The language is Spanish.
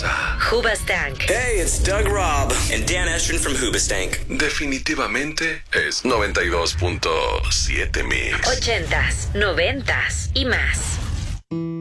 casa. Hoobastank. Hey, it's Doug Robb and Dan Estrin from Hoobastank. Definitivamente es 92.7 Mix. 80s, 90s y más.